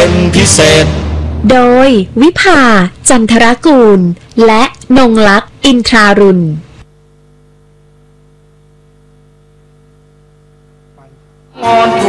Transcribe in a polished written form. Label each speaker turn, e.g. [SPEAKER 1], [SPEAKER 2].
[SPEAKER 1] เป็นพิเศษ
[SPEAKER 2] โดยวิภาจันทรกูลและนงลักษณ์อินทรารุณ